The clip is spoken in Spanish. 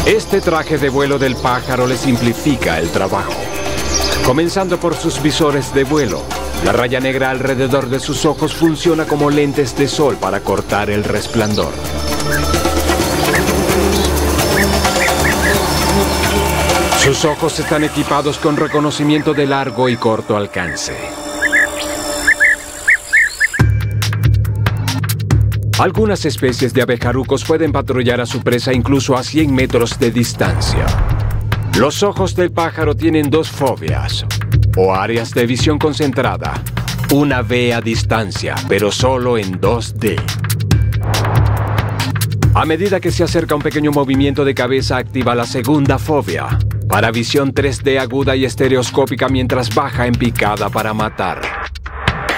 Este traje de vuelo del pájaro le simplifica el trabajo. Comenzando por sus visores de vuelo, la raya negra alrededor de sus ojos funciona como lentes de sol para cortar el resplandor. Sus ojos están equipados con reconocimiento de largo y corto alcance. Algunas especies de abejarucos pueden patrullar a su presa incluso a 100 metros de distancia. Los ojos del pájaro tienen dos foveas, o áreas de visión concentrada. Una ve a distancia, pero solo en 2D. A medida que se acerca un pequeño movimiento de cabeza, activa la segunda fovea, para visión 3D aguda y estereoscópica mientras baja en picada para matar.